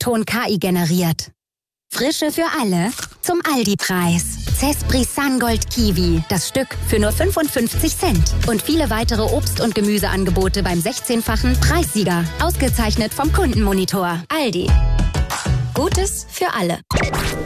Ton KI generiert. Frische für alle zum Aldi-Preis. Zespri Sungold Kiwi, das Stück für nur 55 Cent. Und viele weitere Obst- und Gemüseangebote beim 16-fachen Preissieger. Ausgezeichnet vom Kundenmonitor. Aldi. Gutes für alle.